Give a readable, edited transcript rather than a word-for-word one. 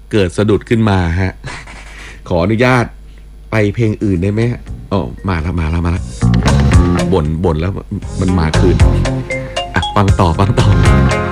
เกิดสะดุดขึ้นมาฮะขออนุญาตไปเพลงอื่นได้ไหมอ๋อมาแล้วบ่นแล้วมันมาคืนอ่ะฟังต่อ